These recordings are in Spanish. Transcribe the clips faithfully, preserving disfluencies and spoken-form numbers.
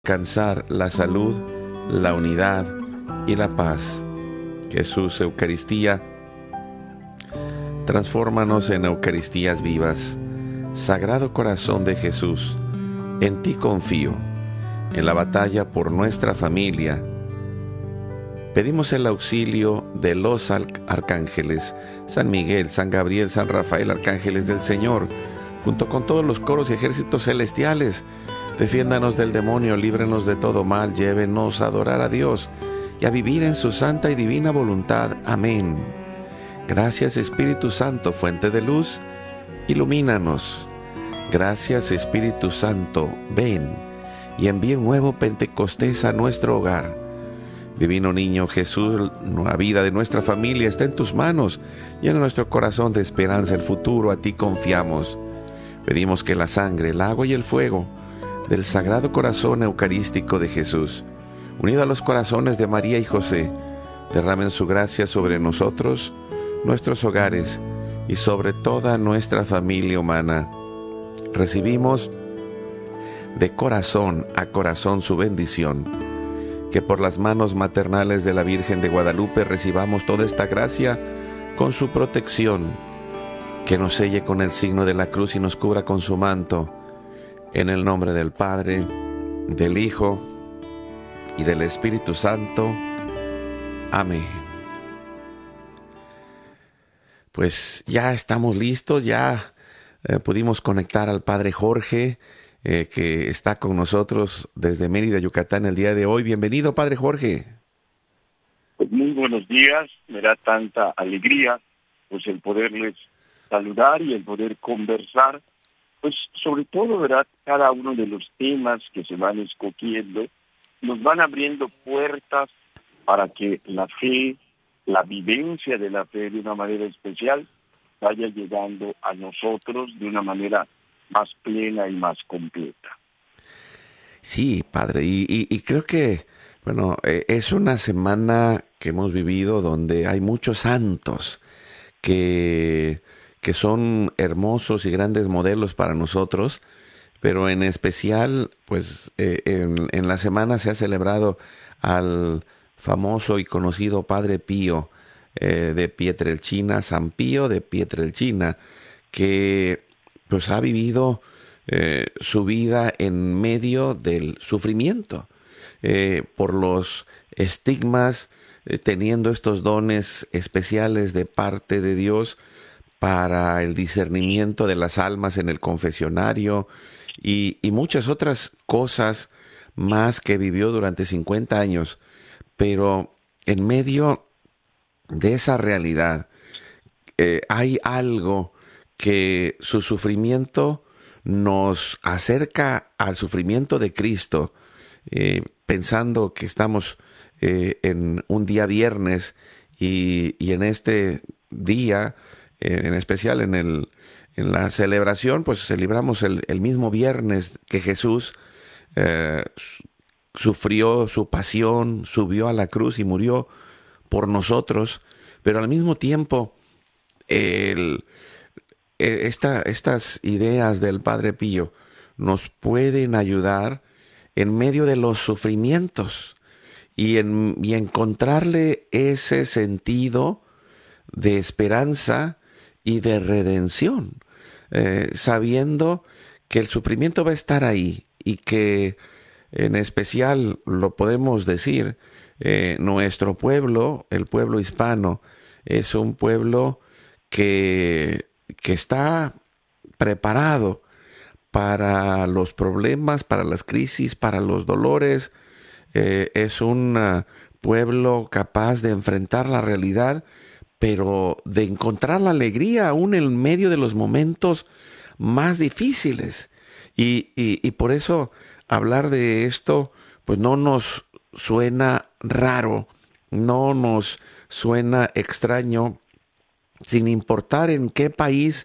alcanzar la salud, la unidad y la paz. Jesús, Eucaristía, transfórmanos en Eucaristías vivas. Sagrado Corazón de Jesús, en ti confío. En la batalla por nuestra familia, pedimos el auxilio de los arcángeles, San Miguel, San Gabriel, San Rafael, arcángeles del Señor, junto con todos los coros y ejércitos celestiales. Defiéndanos del demonio, líbranos de todo mal, llévenos a adorar a Dios y a vivir en su santa y divina voluntad. Amén. Gracias, Espíritu Santo, fuente de luz, ilumínanos. Gracias, Espíritu Santo, ven y envía un nuevo Pentecostés a nuestro hogar. Divino Niño Jesús, la vida de nuestra familia está en tus manos. Llena nuestro corazón de esperanza, el futuro, a ti confiamos. Pedimos que la sangre, el agua y el fuego del Sagrado Corazón Eucarístico de Jesús, unido a los corazones de María y José, derramen su gracia sobre nosotros, nuestros hogares y sobre toda nuestra familia humana. Recibimos de corazón a corazón su bendición. Que por las manos maternales de la Virgen de Guadalupe recibamos toda esta gracia con su protección. Que nos selle con el signo de la cruz y nos cubra con su manto. En el nombre del Padre, del Hijo y del Espíritu Santo. Amén. Pues ya estamos listos, ya eh, pudimos conectar al Padre Jorge, eh, que está con nosotros desde Mérida, Yucatán, el día de hoy. Bienvenido, Padre Jorge. Pues muy buenos días, me da tanta alegría pues el poderles saludar y el poder conversar. Pues sobre todo, ¿verdad? Cada uno de los temas que se van escogiendo nos van abriendo puertas para que la fe, la vivencia de la fe de una manera especial vaya llegando a nosotros de una manera más plena y más completa. Sí, Padre, y, y, y creo que, bueno, eh, es una semana que hemos vivido donde hay muchos santos que... que son hermosos y grandes modelos para nosotros, pero en especial, pues eh, en, en la semana se ha celebrado al famoso y conocido Padre Pío eh, de Pietrelcina, San Pío de Pietrelcina, que pues ha vivido eh, su vida en medio del sufrimiento, eh, por los estigmas, eh, teniendo estos dones especiales de parte de Dios para el discernimiento de las almas en el confesionario y, y muchas otras cosas más que vivió durante cincuenta años. Pero en medio de esa realidad eh, hay algo que su sufrimiento nos acerca al sufrimiento de Cristo, eh, pensando que estamos eh, en un día viernes y, y en este día, en especial en el en la celebración, pues celebramos el, el mismo viernes que Jesús eh, sufrió su pasión, subió a la cruz y murió por nosotros, pero al mismo tiempo el, esta, estas ideas del Padre Pío nos pueden ayudar en medio de los sufrimientos y, en, y encontrarle ese sentido de esperanza y de redención, eh, sabiendo que el sufrimiento va a estar ahí y que en especial lo podemos decir, eh, nuestro pueblo, el pueblo hispano, es un pueblo que, que está preparado para los problemas, para las crisis, para los dolores. Eh, es un uh, pueblo capaz de enfrentar la realidad, pero de encontrar la alegría aún en medio de los momentos más difíciles. Y, y, y por eso hablar de esto, pues no nos suena raro, no nos suena extraño, sin importar en qué país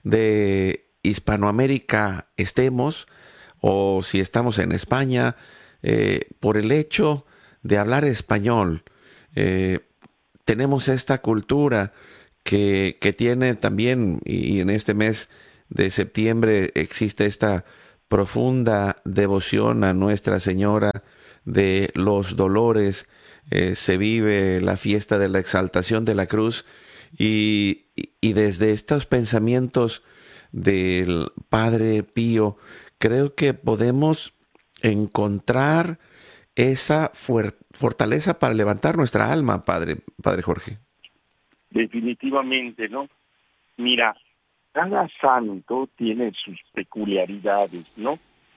de Hispanoamérica estemos, o si estamos en España, eh, por el hecho de hablar español. Eh, tenemos esta cultura que, que tiene también, y, y en este mes de septiembre existe esta profunda devoción a Nuestra Señora de los Dolores, eh, se vive la fiesta de la exaltación de la cruz y, y desde estos pensamientos del Padre Pío, creo que podemos encontrar esa fuer- fortaleza para levantar nuestra alma, Padre, Padre Jorge. Definitivamente, ¿no? Mira, cada santo tiene sus peculiaridades, ¿no?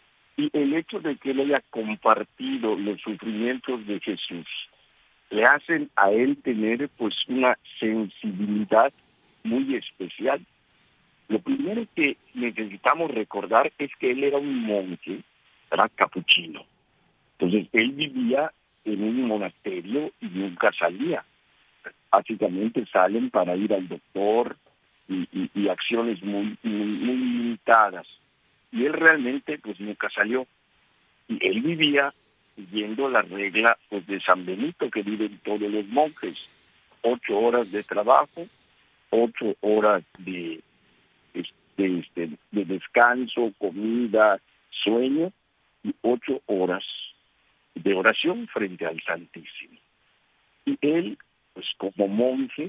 Y el hecho de que él haya compartido los sufrimientos de Jesús le hacen a él tener pues una sensibilidad muy especial. Lo primero que necesitamos recordar es que él era un monje, era capuchino. Entonces él vivía en un monasterio y nunca salía. Básicamente salen para ir al doctor y, y, y acciones muy, muy, muy limitadas. Y él realmente pues nunca salió. Y él vivía siguiendo la regla pues de San Benito que viven todos los monjes. Ocho horas de trabajo, ocho horas de, este, este, de descanso, comida, sueño y ocho horas de oración frente al Santísimo. Y él, pues como monje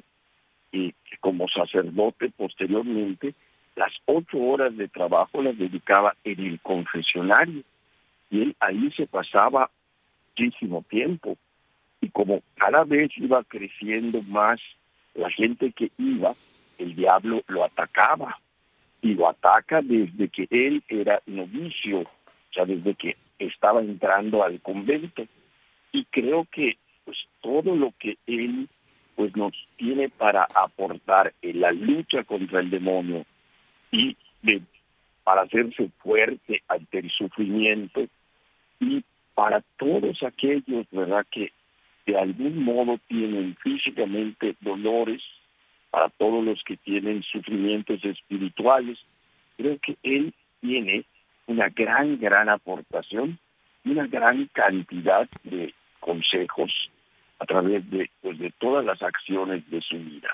y como sacerdote posteriormente, las ocho horas de trabajo las dedicaba en el confesionario. Y él ahí se pasaba muchísimo tiempo. Y como cada vez iba creciendo más la gente que iba, el diablo lo atacaba. Y lo ataca desde que él era novicio, o sea, desde que estaba entrando al convento. Y creo que pues todo lo que él pues nos tiene para aportar en la lucha contra el demonio y de, para hacerse fuerte ante el sufrimiento y para todos aquellos, ¿verdad?, que de algún modo tienen físicamente dolores, para todos los que tienen sufrimientos espirituales, creo que él tiene una gran, gran aportación, una gran cantidad de consejos a través de, pues, de todas las acciones de su vida.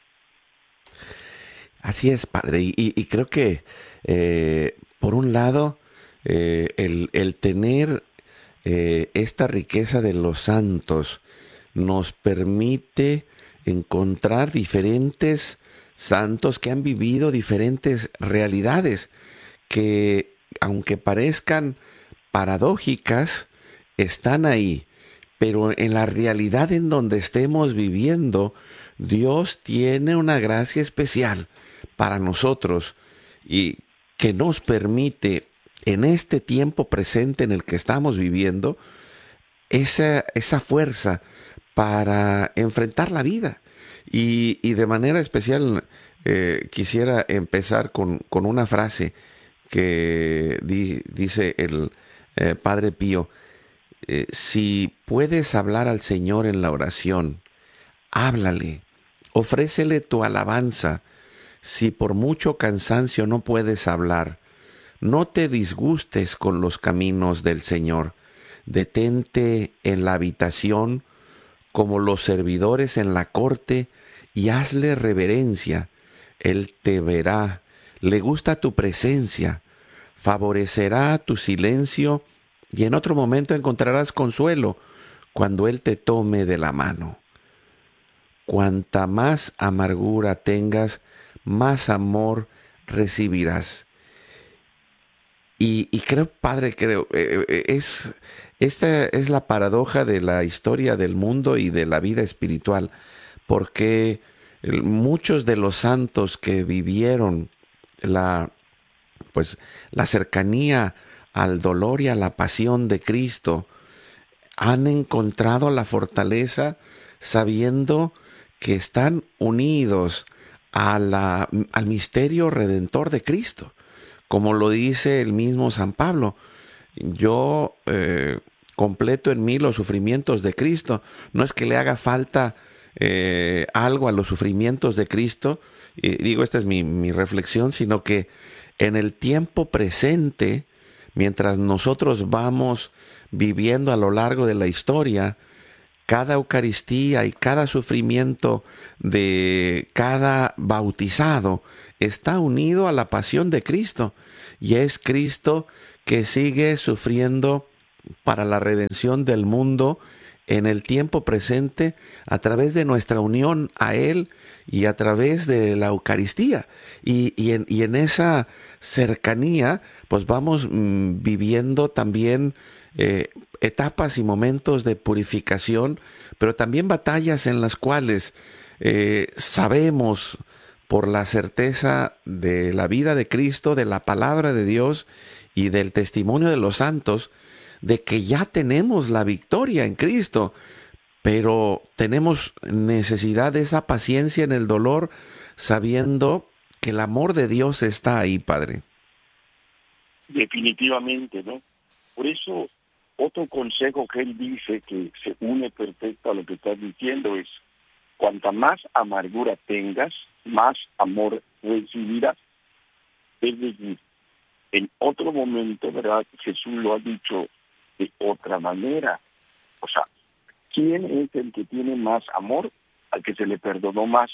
Así es, Padre, y, y creo que eh, por un lado eh, el, el tener eh, esta riqueza de los santos nos permite encontrar diferentes santos que han vivido diferentes realidades que, aunque parezcan paradójicas, están ahí. Pero en la realidad en donde estemos viviendo, Dios tiene una gracia especial para nosotros y que nos permite en este tiempo presente en el que estamos viviendo esa, esa fuerza para enfrentar la vida. Y, y de manera especial eh, quisiera empezar con, con una frase que di, dice el eh, Padre Pío. Eh, si puedes hablar al Señor en la oración, háblale, ofrécele tu alabanza. Si por mucho cansancio no puedes hablar, no te disgustes con los caminos del Señor. Detente en la habitación como los servidores en la corte y hazle reverencia. Él te verá, le gusta tu presencia, favorecerá tu silencio y en otro momento encontrarás consuelo cuando Él te tome de la mano. Cuanta más amargura tengas, más amor recibirás. Y, y creo, Padre, creo, eh, es, esta es la paradoja de la historia del mundo y de la vida espiritual, porque muchos de los santos que vivieron la, pues, la cercanía al dolor y a la pasión de Cristo, han encontrado la fortaleza sabiendo que están unidos a la, al misterio redentor de Cristo. Como lo dice el mismo San Pablo, yo eh, completo en mí los sufrimientos de Cristo. No es que le haga falta eh, algo a los sufrimientos de Cristo, y digo, esta es mi, mi reflexión, sino que en el tiempo presente, mientras nosotros vamos viviendo a lo largo de la historia, cada Eucaristía y cada sufrimiento de cada bautizado está unido a la pasión de Cristo. Y es Cristo que sigue sufriendo para la redención del mundo en el tiempo presente a través de nuestra unión a Él y a través de la Eucaristía. Y, y, en, y en esa cercanía, pues vamos mm, viviendo también eh, etapas y momentos de purificación, pero también batallas en las cuales eh, sabemos por la certeza de la vida de Cristo, de la palabra de Dios y del testimonio de los santos, de que ya tenemos la victoria en Cristo, pero tenemos necesidad de esa paciencia en el dolor, sabiendo que el amor de Dios está ahí, Padre. Definitivamente, ¿no? Por eso, otro consejo que él dice que se une perfecto a lo que estás diciendo es: cuanta más amargura tengas, más amor recibirás. Es decir, en otro momento, ¿verdad? Jesús lo ha dicho de otra manera. O sea, ¿quién es el que tiene más amor? Al que se le perdonó más.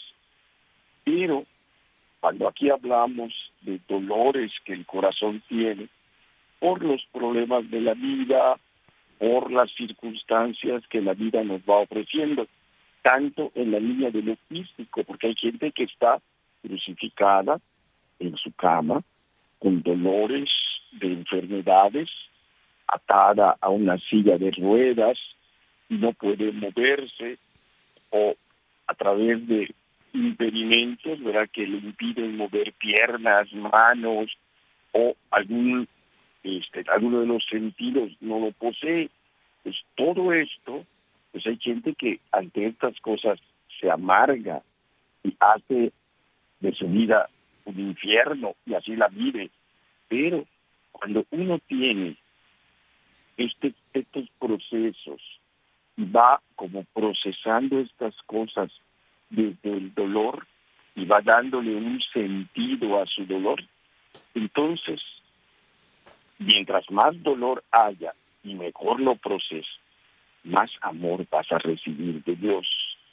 Pero cuando aquí hablamos de dolores que el corazón tiene por los problemas de la vida, por las circunstancias que la vida nos va ofreciendo, tanto en la línea de lo físico, porque hay gente que está crucificada en su cama, con dolores de enfermedades, atada a una silla de ruedas y no puede moverse, o a través de impedimentos, ¿verdad?, que le impiden mover piernas, manos, o algún este alguno de los sentidos no lo posee. Pues todo esto, pues hay gente que ante estas cosas se amarga y hace de su vida un infierno y así la vive. Pero cuando uno tiene este estos procesos y va como procesando estas cosas desde el dolor y va dándole un sentido a su dolor, entonces, mientras más dolor haya y mejor lo proceses, más amor vas a recibir de Dios.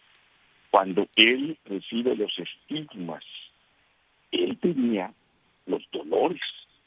Cuando Él recibe los estigmas, Él tenía los dolores.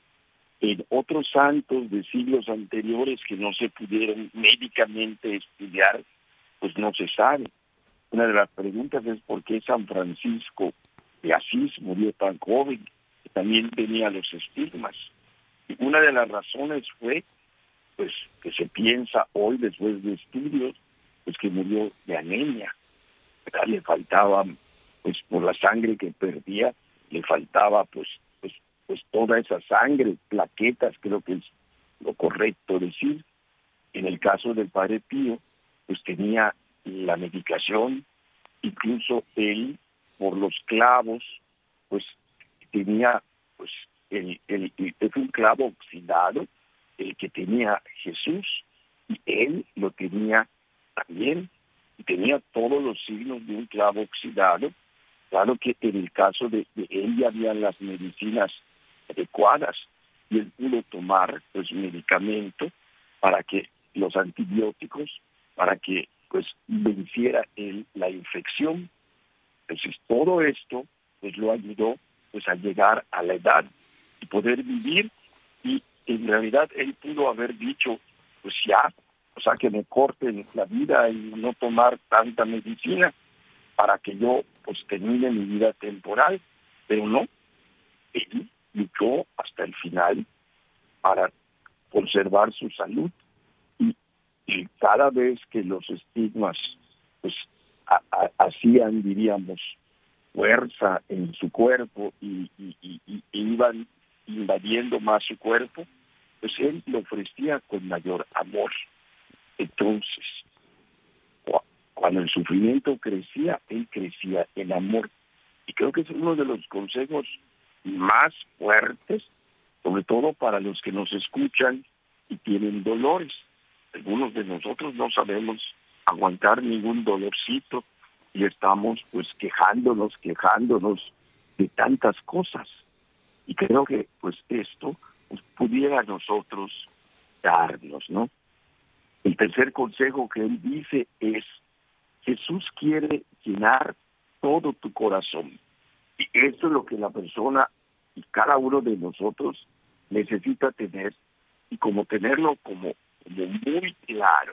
En otros santos de siglos anteriores que no se pudieron médicamente estudiar, pues no se sabe. Una de las preguntas es por qué San Francisco de Asís murió tan joven, que también tenía los estigmas. Y una de las razones fue, pues, que se piensa hoy, después de estudios, pues que murió de anemia, ¿verdad? Le faltaba, pues, por la sangre que perdía, le faltaba, pues, pues, pues toda esa sangre, plaquetas, creo que es lo correcto decir. En el caso del Padre Pío, pues tenía la medicación, incluso él, por los clavos, pues tenía, pues, el, el, el, es un clavo oxidado, el que tenía Jesús, y él lo tenía también, y tenía todos los signos de un clavo oxidado. Claro que en el caso de, de él ya habían las medicinas adecuadas, y él pudo tomar, pues, medicamento para que los antibióticos, para que, pues, venciera él la infección. Entonces todo esto, pues, lo ayudó, pues, a llegar a la edad y poder vivir. Y en realidad él pudo haber dicho, pues ya, o sea, que me corten la vida y no tomar tanta medicina para que yo, pues, termine mi vida temporal. Pero no, él luchó hasta el final para conservar su salud. Y, y cada vez que los estigmas, pues, a, a, hacían, diríamos, fuerza en su cuerpo y, y, y, y iban invadiendo más su cuerpo, pues él lo ofrecía con mayor amor. Entonces, cuando el sufrimiento crecía, él crecía en amor. Y creo que es uno de los consejos más fuertes, sobre todo para los que nos escuchan y tienen dolores. Algunos de nosotros no sabemos aguantar ningún dolorcito y estamos, pues, quejándonos, quejándonos de tantas cosas. Y creo que, pues, esto, pues, pudiera a nosotros darnos, ¿no? El tercer consejo que él dice es: Jesús quiere llenar todo tu corazón. Y eso es lo que la persona y cada uno de nosotros necesita tener, y como tenerlo como, como muy claro.